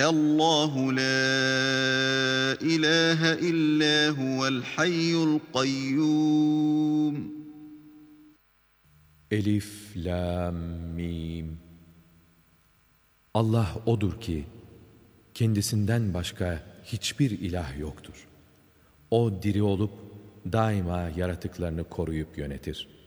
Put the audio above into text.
Allahu la ilahe illa huvel hayyul kayyum. Elif, Lam, Mim. Allah odur ki, kendisinden başka hiçbir ilah yoktur. O diri olup, daima yaratıklarını koruyup yönetir.